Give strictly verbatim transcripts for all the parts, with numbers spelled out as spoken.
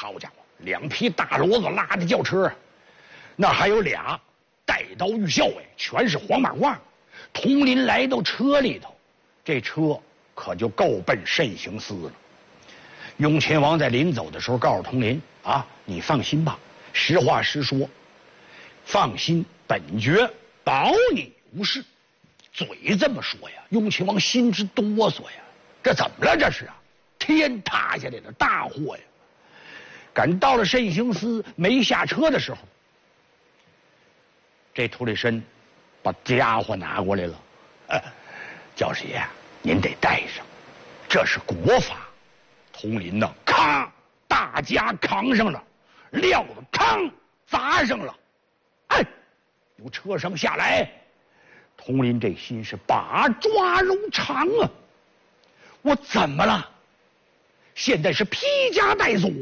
好家伙，两匹大骡子拉的轿车，那还有俩带刀御校尉，全是黄马褂。佟林来到车里头，这车可就够奔慎刑司了。雍亲王在临走的时候告诉佟林啊，你放心吧，实话实说，放心，本爵保你无事。嘴这么说呀，雍亲王心直哆嗦呀，这怎么了？这是啊，天塌下来的大祸呀！赶到了慎刑司，没下车的时候，这涂里申把家伙拿过来了。呃，教师爷，您得带上，这是国法。佟林呢，咔，大家扛上了，料子扛砸上了，哎，由车上下来。佟林这心是把抓如肠啊！我怎么了？现在是披枷带锁，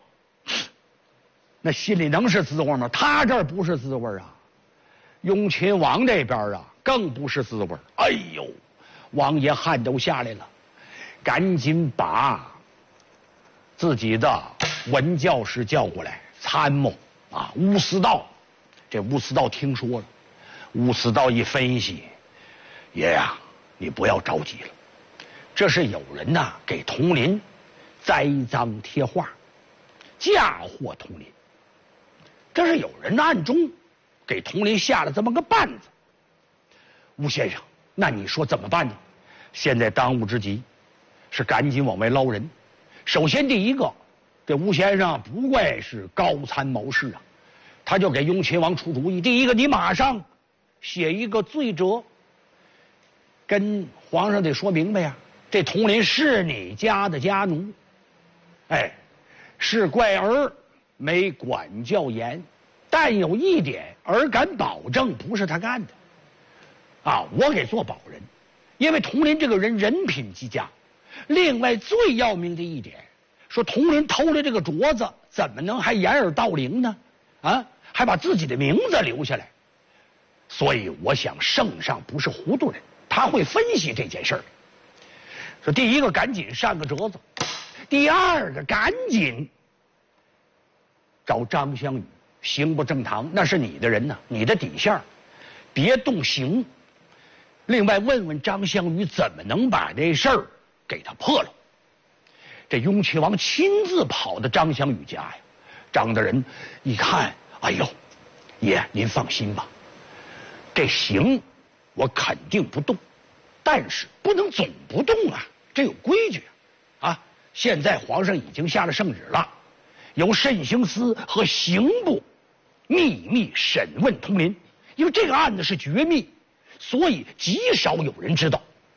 那心里能是滋味吗？他这儿不是滋味啊，雍亲王这边啊更不是滋味。哎呦，王爷汗都下来了，赶紧把自己的文教师叫过来参谋啊，乌思道。这乌思道听说了，乌思道一分析，爷呀，你不要着急了，这是有人呐给佟林栽赃贴画，嫁祸佟林，这是有人暗中给佟林下了这么个绊子。吴先生，那你说怎么办呢？现在当务之急是赶紧往外捞人。首先第一个，这吴先生不怪是高参谋士啊，他就给雍亲王出主意。第一个，你马上写一个罪折，跟皇上得说明白呀，这佟林是你家的家奴，哎，是怪儿没管教严，但有一点儿敢保证不是他干的，啊，我给做保人，因为佟林这个人人品极佳。另外最要命的一点，说佟林偷了这个镯子，怎么能还掩耳盗铃呢？啊，还把自己的名字留下来。所以我想圣上不是糊涂人，他会分析这件事儿。说第一个赶紧上个折子，第二个赶紧找张香宇，刑部正堂那是你的人呐，你的底线，别动刑。另外问问张香宇怎么能把这事儿给他破了。这雍亲王亲自跑到张香宇家呀，张大人一看，哎呦，爷您放心吧，这刑我肯定不动，但是不能总不动啊，这有规矩啊。现在皇上已经下了圣旨了，由慎刑司和刑部秘密审问佟林，因为这个案子是绝密，所以极少有人知道。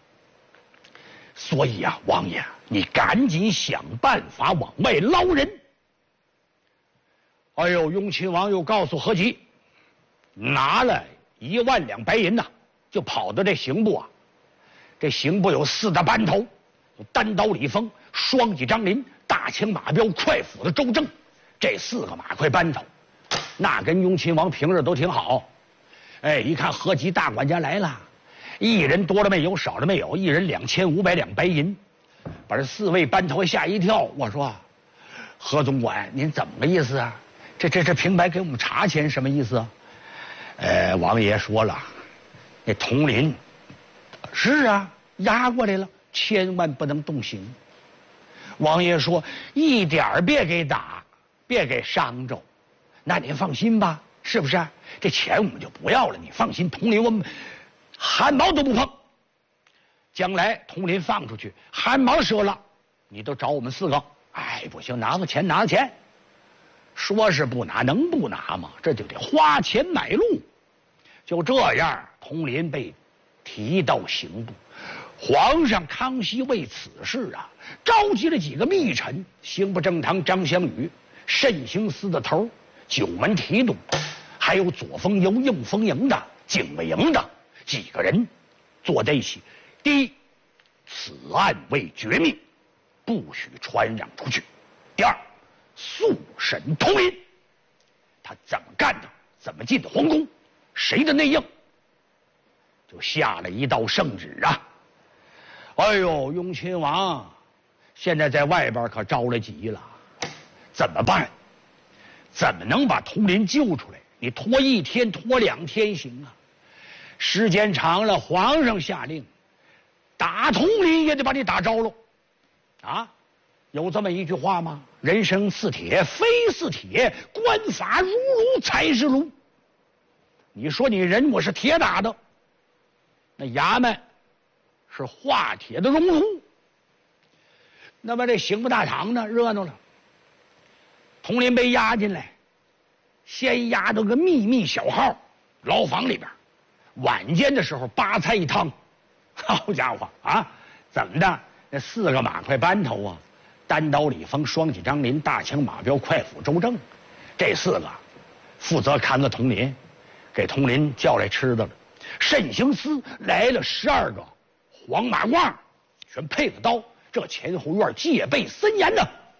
所以啊，王爷，你赶紧想办法往外捞人。哎呦，雍亲王又告诉何吉，拿了一万两白银呐，就跑到这刑部啊。这刑部有四大班头，有单刀李丰、双戟张林、大枪马彪、快斧的周正，这四个马快班头，那跟雍亲王平日都挺好。哎，一看何吉大管家来了，一人多了没有，少了没有，一人两千五百两白银，把这四位班头吓一跳。我说，何总管，您怎么个意思啊？这这这平白给我们茶钱什么意思啊？呃，王爷说了，那佟林是啊，押过来了，千万不能动刑。王爷说，一点儿别给打，别给伤着。那您放心吧，是不是啊？这钱我们就不要了，你放心，佟林我们汗毛都不碰。将来佟林放出去，汗毛折了，你都找我们四个。哎，不行，拿着钱，拿着钱。说是不拿，能不拿吗？这就得花钱买路。就这样，佟林被提到刑部。皇上康熙为此事啊，召集了几个密臣，刑部正堂张香宇、慎刑司的头、九门提督，还有左风游、右风营的、警卫营的几个人坐在一起。第一，此案为绝密，不许传让出去。第二，速审佟林，他怎么干的，怎么进的皇宫，谁的内应，就下了一道圣旨啊。哎呦，雍亲王现在在外边可着了急了， 怎么办？怎么能把佟林救出来？你拖一天拖两天行啊，时间长了，皇上下令打佟林也得把你打着喽。啊，有这么一句话吗？人生似铁，非似铁，官法如炉才是炉。你说你人我是铁打的，那衙门是化铁的熔炉。那么这刑部大堂呢，热闹了。佟林被押进来，先押到个秘密小号牢房里边，晚间的时候八菜一汤。好家伙啊，怎么的？那四个马快班头啊，单刀李丰、双喜张林、大枪马彪、快斧周正，这四个负责看着佟林，给佟林叫来吃的了。慎刑司来了十二个黄马褂，全配了刀，这前后院戒备森严呢。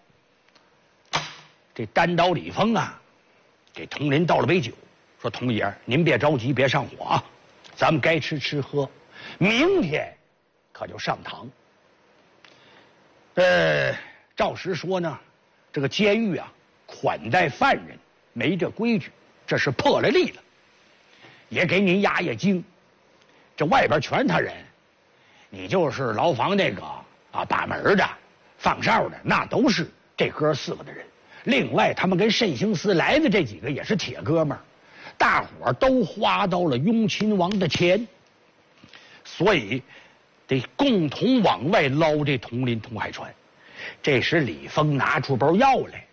这单刀李丰啊，给佟林倒了杯酒，说：“佟爷，您别着急，别上火啊，咱们该吃吃喝，明天可就上堂。”呃，照实说呢，这个监狱啊，款待犯人没这规矩，这是破了例了。也给您压压惊，这外边全他人，你就是牢房那个啊把门的、放哨的，那都是这哥四个的人。另外，他们跟慎刑司来的这几个也是铁哥们儿，大伙儿都花到了雍亲王的钱，所以得共同往外捞这佟林、佟海川。这时李丰拿出包药来，